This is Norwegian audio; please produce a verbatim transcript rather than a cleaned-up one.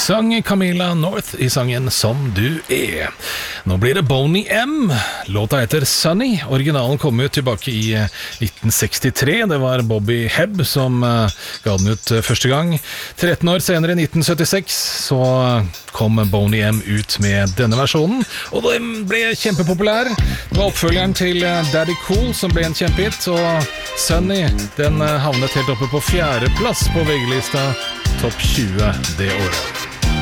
sang Camilla North i sangen Som du er. Nå blir det Boney M. Låta heter Sunny. Originalen kom ut tilbake i nitten sekstitre. Det var Bobby Hebb som ga den ut første gang. tretten år senere, i nitten syttiseks, så kom Boney M ut med denne versjonen, og den ble kjempepopulær. Det var oppfølgeren til Daddy Cool som ble en kjempehit, og Sunny, den havnet helt oppe på fjerde plass på V G-lista Topp tjue det året.